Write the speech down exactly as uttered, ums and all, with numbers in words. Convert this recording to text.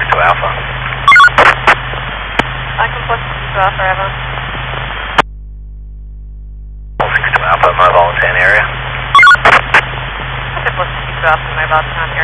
two Alpha. I can put two Alpha, Evan. six two Alpha, mobile ten area. I can put two Alpha, mobile ten area.